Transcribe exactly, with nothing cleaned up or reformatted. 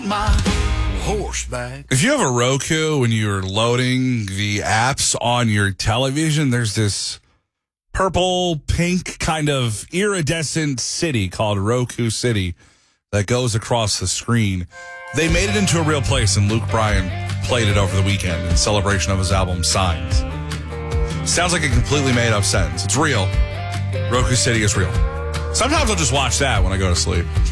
My horseback. If you have a Roku, when you're loading the apps on your television, there's this purple, pink kind of iridescent city called Roku City that goes across the screen. They made it into a real place, and Luke Bryan played it over the weekend in celebration of his album Signs. Sounds like a completely made-up sentence. It's real. Roku City is real. Sometimes I'll just watch that when I go to sleep.